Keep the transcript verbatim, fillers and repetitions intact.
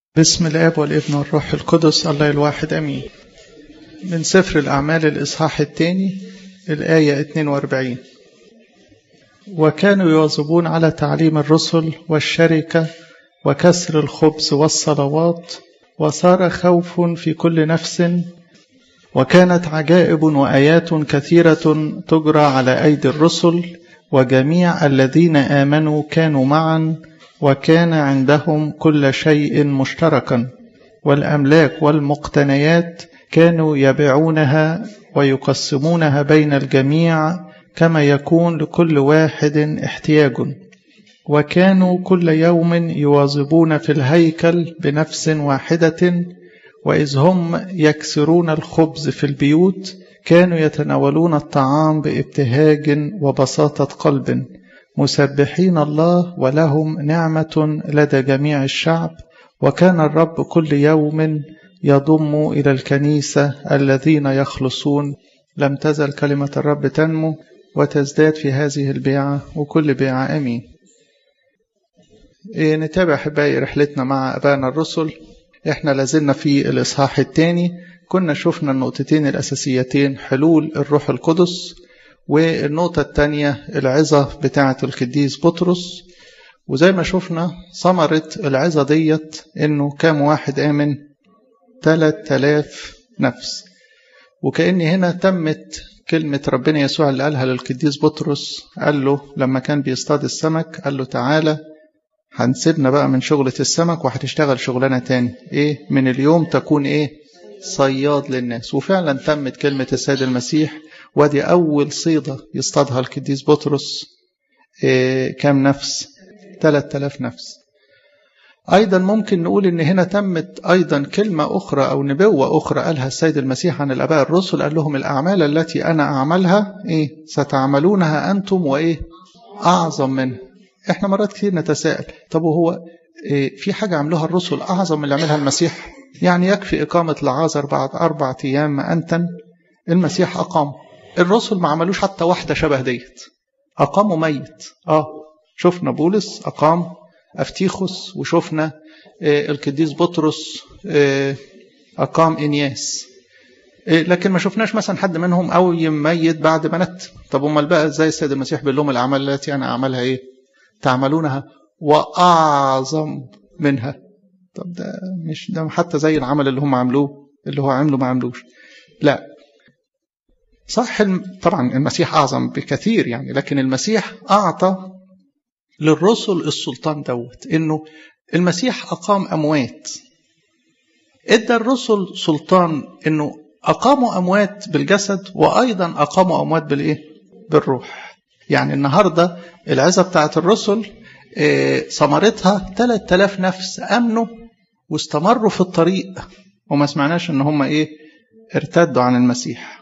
باسم الآب والابن والروح القدس الله الواحد أمين. من سفر الأعمال الإصحاح الثاني الآية اثنين وأربعين. وكانوا يواظبون على تعليم الرسل والشركة وكسر الخبز والصلوات، وصار خوف في كل نفس، وكانت عجائب وآيات كثيرة تجرى على أيدي الرسل، وجميع الذين آمنوا كانوا معا، وكان عندهم كل شيء مشتركا، والأملاك والمقتنيات كانوا يبيعونها ويقسمونها بين الجميع كما يكون لكل واحد احتياج. وكانوا كل يوم يواظبون في الهيكل بنفس واحدة، وإذ هم يكسرون الخبز في البيوت كانوا يتناولون الطعام بابتهاج وبساطة قلب، مسبحين الله ولهم نعمة لدى جميع الشعب. وكان الرب كل يوم يضم إلى الكنيسة الذين يخلصون. لم تزل كلمة الرب تنمو وتزداد في هذه البيعة وكل بيعة أمين. إيه نتابع حبايي رحلتنا مع أبانا الرسل. إحنا لازلنا في الإصحاح الثاني. كنا شفنا النقطتين الأساسيتين: حلول الروح القدس، والنقطة الثانية العظة بتاعة القديس بطرس. وزي ما شفنا ثمرة العظة ديت إنه كام واحد آمن؟ ثلاثة آلاف نفس. وكأن هنا تمت كلمة ربنا يسوع اللي قالها للقديس بطرس. قال له لما كان بيصطاد السمك، قال له تعالى هنسيبنا بقى من شغلة السمك وهتشتغل شغلانة تاني، إيه؟ من اليوم تكون إيه؟ صياد للناس. وفعلا تمت كلمة السيد المسيح، ودي أول صيدة يصطادها القديس بطرس. إيه كام نفس؟ ثلاثة آلاف نفس. أيضا ممكن نقول إن هنا تمت أيضا كلمة أخرى أو نبوة أخرى قالها السيد المسيح عن الآباء الرسل. قال لهم الأعمال التي أنا أعملها إيه؟ ستعملونها أنتم وإيه؟ أعظم منها. إحنا مرات كتير نتساءل، طب وهو إيه في حاجة عملوها الرسل أعظم من اللي عملها المسيح؟ يعني يكفي إقامة لعازر بعد أربعة أيام ما أنتن، المسيح أقام. الرسل ما عملوش حتى واحدة شبه ديت. أقاموا ميت. آه شفنا بولس أقام أفتيخوس، وشفنا آه القديس بطرس آه أقام إنياس، آه لكن ما شفناش مثلا حد منهم أو يميت بعد ما نت. طب امال بقى ازاي السيد المسيح بيقول لهم الأعمال التي أنا أعملها إيه؟ تعملونها وأعظم منها. طب ده مش ده حتى زي العمل اللي هم عملوه، اللي هو عمله ما عملوش. لا صح، طبعا المسيح أعظم بكثير يعني، لكن المسيح أعطى للرسل السلطان دوت، إنه المسيح أقام أموات. إدى الرسل سلطان إنه أقاموا أموات بالجسد، وأيضا أقاموا أموات بالإيه؟ بالروح. يعني النهاردة العزة بتاعت الرسل ثمرتها ثلاثة آلاف نفس أمنوا واستمروا في الطريق، وما سمعناش إن هم إيه؟ ارتدوا عن المسيح.